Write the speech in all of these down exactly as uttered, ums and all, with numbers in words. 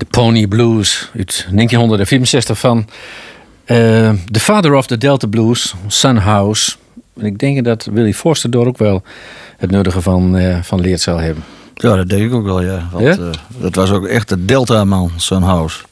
De Pony Blues uit negentien vierenzestig van uh, The Father of the Delta Blues, Son House. En ik denk dat Willie Forster daar ook wel het nodige van, uh, van leerd zal hebben. Ja, dat denk ik ook wel, ja. Want, ja? Uh, dat was ook echt de Delta-man, Son House.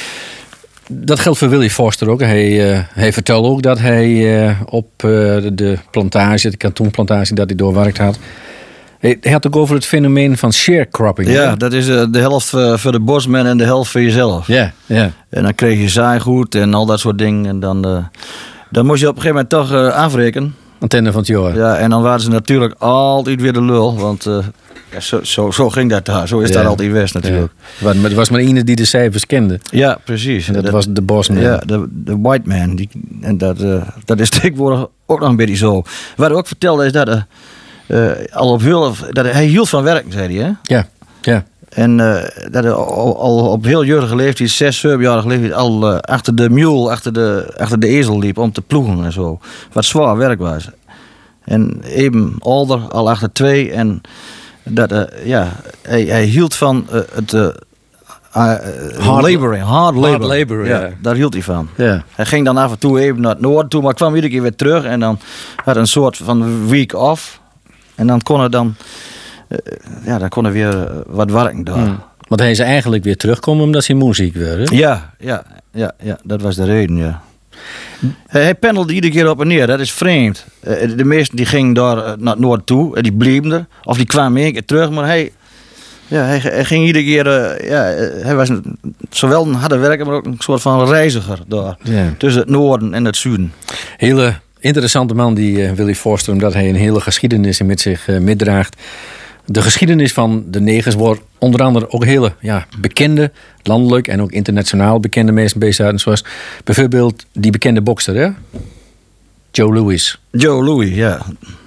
Dat geldt voor Willie Forster ook. Hij, uh, hij vertelde ook dat hij uh, op uh, de, de plantage, de katoenplantage, dat hij doorwerkt had. Hij had ook over het fenomeen van sharecropping. Ja, hè? dat is uh, de helft uh, voor de bosman en de helft voor jezelf. Ja, ja. En dan kreeg je zaaigoed en al dat soort dingen. En dan, uh, dan moest je op een gegeven moment toch uh, afrekenen. Antenne van het jaar. Ja, en dan waren ze natuurlijk altijd weer de lul. Want uh, ja, zo, zo, zo ging dat daar. Zo is ja. dat altijd West natuurlijk. Ja. Maar er was maar één die de cijfers kende. Ja, precies. En dat, dat was de bosman. Ja, de, de white man. Die, en dat, uh, dat is tegenwoordig ook nog een beetje zo. Wat hij ook vertelde is dat... Uh, Uh, al op heel, dat hij hield van werken, zei hij. Hè? Ja, ja. En uh, dat hij al, al op heel jeugdige leeftijd, zes, zevenjarige leeftijd, al uh, achter de mule, achter de, achter de ezel liep om te ploegen en zo. Wat zwaar werk was. En even ouder, al achter twee. En dat, uh, ja, hij, hij hield van uh, het uh, uh, hard laboring, hard labor. Hard labor, ja. ja. Daar hield hij van. Ja. Hij ging dan af en toe even naar het noorden toe, maar kwam iedere keer weer terug. En dan had een soort van week off. En dan kon er dan, uh, ja, dan kon er weer uh, wat werken daar. Hmm. Want hij is eigenlijk weer terugkomen omdat hij moe ziek werd. Hè? Ja, ja, ja, ja, dat was de reden, ja. Hij, hij pendelde iedere keer op en neer, dat is vreemd. Uh, de meesten die gingen daar uh, naar het noord toe en die bleven er. Of die kwamen één keer terug, maar hij, ja, hij, hij ging iedere keer, uh, ja, uh, hij was een, zowel een harde werker, maar ook een soort van reiziger daar. Ja. Tussen het noorden en het zuiden. Hele interessante man, die uh, Willie Forster, omdat hij een hele geschiedenis met zich uh, meedraagt. De geschiedenis van de negers wordt onder andere ook hele ja, bekende, landelijk en ook internationaal bekende mensen bezig uit. Zoals bijvoorbeeld die bekende bokser, hè? Joe Louis. Joe Louis, ja.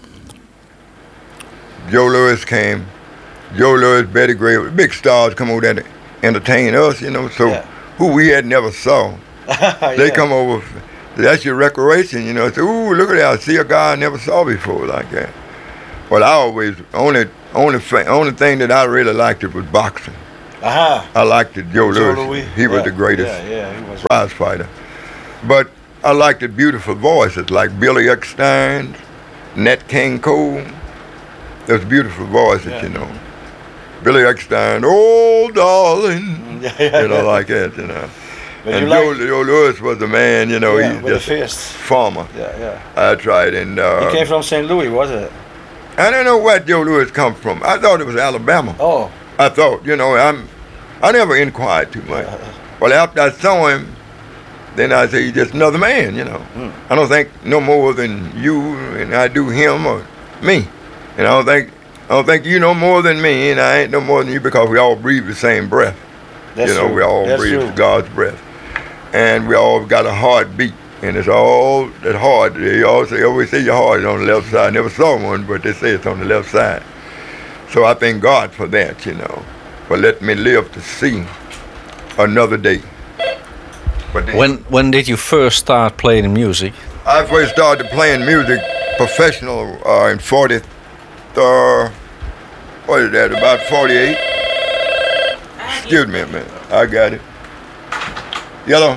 Joe Louis came. Joe Louis, Betty Gray, big stars come over there to entertain us, you know. So yeah. who we had never saw, yeah. They come over. That's your recreation, you know. So, ooh, look at that! I see a guy I never saw before like that. But I always only only only thing that I really liked it was boxing. Aha. I liked it, Joe, Joe Louis. Louis. He yeah. was the greatest yeah, yeah, he was. prize fighter. But I liked the beautiful voices like Billy Eckstein, Nat King Cole. Those beautiful voices, yeah. you know. Billy Eckstein, oh darling, yeah, yeah, you know, yeah. like that, you know. But and you Joe, like... Joe Louis was the man, you know. Yeah, He's with just the fist. farmer. Yeah, yeah. That's right. And uh, He came from Saint Louis, was it? I don't know where Joe Louis come from. I thought it was Alabama. Oh. I thought, you know, I'm. I never inquired too much. Well, after I saw him, then I say he's just another man, you know. Mm. I don't think no more than you and I do him or me. And I don't think I don't think you know more than me, and I ain't no more than you because we all breathe the same breath. That's you know, true. we all That's breathe true. God's breath, and we all got a heartbeat, and it's all that heart. They always say, always say your heart is on the left side. I never saw one, but they say it's on the left side. So I thank God for that, you know, for letting me live to see another day. But then, When when did you first start playing music? I first started playing music professional uh, in forty. Uh, what is that? About forty-eight. Excuse me, man. I got it. Yellow.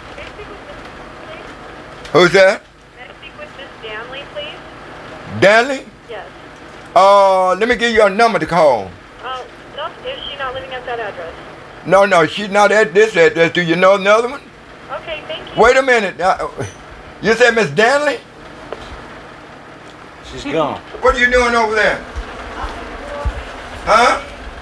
Who's that? May I speak with Miss Danley, please? Danley? Yes. Uh, let me give you a number to call. Oh, no, is she not living at that address? No, no, she's not at this address. Do you know another one? Okay, thank you. Wait a minute. Uh, you said Miss Danley? She's gone. What are you doing over there? Huh?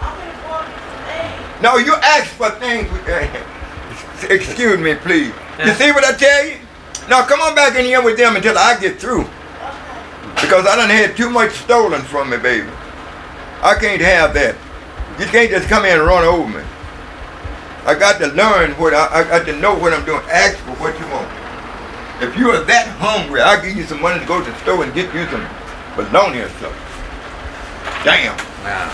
No, you ask for things. Excuse me, please. You see what I tell you? Now come on back in here with them until I get through. Because I done had too much stolen from me, baby. I can't have that. You can't just come in and run over me. I got to learn what I, I got to know what I'm doing. Ask for what you want. If you are that hungry, I'll give you some money to go to the store and get you some bologna or something. Damn. Wow.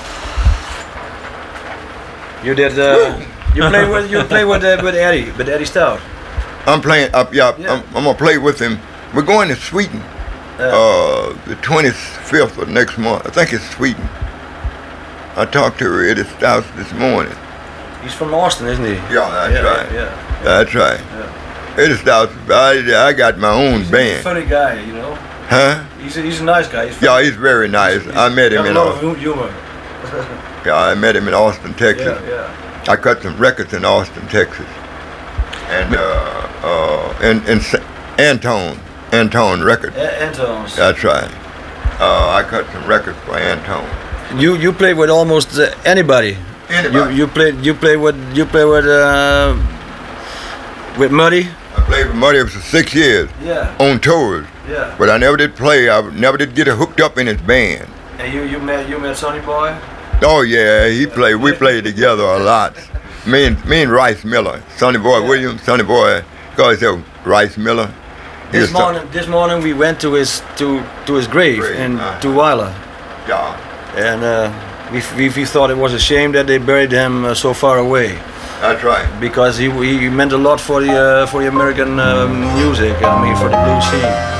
You did. Uh, you play with. You play with uh, with Eddie, with Eddie Stout. I'm playing up. Yeah, Yeah. I'm, I'm gonna play with him. We're going to Sweden. Yeah. Uh, the twenty-fifth of next month. I think it's Sweden. I talked to Eddie Stout this morning. He's from Austin, isn't he? Yeah, that's yeah, right. Yeah, yeah. That's right. Yeah. It starts. I, I got my own He's a band. funny guy, you know. Huh? He's a, he's a nice guy. He's Yeah, he's very nice. He's, I met him got in a lot Austin. of humor. Yeah, I met him in Austin, Texas. Yeah, yeah. I cut some records in Austin, Texas, and uh, uh, in in S- Antone, Antone Records. A- Anton's. That's right. Uh, I cut some records for Antone. You you play with almost uh, anybody. Anybody. You you play you play with you play with uh, with Muddy. I played with Muddy for six years Yeah. on tours, Yeah. but I never did play. I never did get hooked up in his band. And you you met you met Sonny Boy. Oh yeah, he played. We played together a lot. Me and me and Rice Miller, Sonny Boy Yeah. Williams, Sonny Boy, call himself Rice Miller. He This was so- morning this morning we went to his to to his grave Grave, in uh-huh. to Weiler, Yeah, and uh, we, we we thought it was a shame that they buried him uh, so far away, that's right. because he he meant a lot for the uh, for the American uh, music. I mean, for the blues scene.